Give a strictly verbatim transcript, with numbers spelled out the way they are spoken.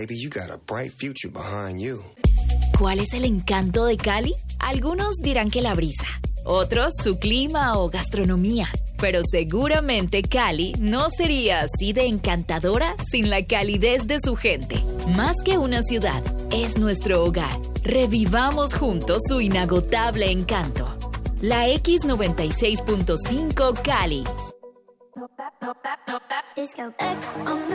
baby, you got a bright future behind you. ¿Cuál es el encanto de Cali? Algunos dirán que la brisa, otros su clima o gastronomía. Pero seguramente Cali no sería así de encantadora sin la calidez de su gente. Más que una ciudad, es nuestro hogar. Revivamos juntos su inagotable encanto. La X noventa y seis punto cinco Cali.